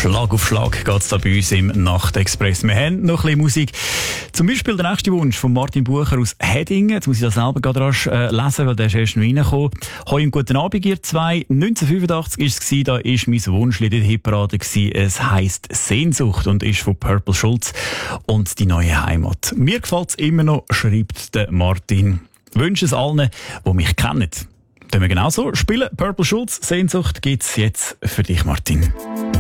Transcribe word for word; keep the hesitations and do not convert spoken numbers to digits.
Schlag auf Schlag geht's da bei uns im Nachtexpress. Wir haben noch ein bisschen Musik. Zum Beispiel der nächste Wunsch von Martin Bucher aus Hedingen. Jetzt muss ich das selber gerade rasch äh, lesen, weil der ist erst noch reingekommen. Hoi und guten Abend, ihr zwei. neunzehnhundertfünfundachtzig war es, da ist mein Wunschlied in der Hitparade gewesen. Es heisst Sehnsucht und ist von Purple Schulz und die neue Heimat. Mir gefällt's immer noch, schreibt der Martin. Wünsche es allen, die mich kennen. Können wir genauso spielen. Purple Schulz, Sehnsucht gibt's jetzt für dich, Martin.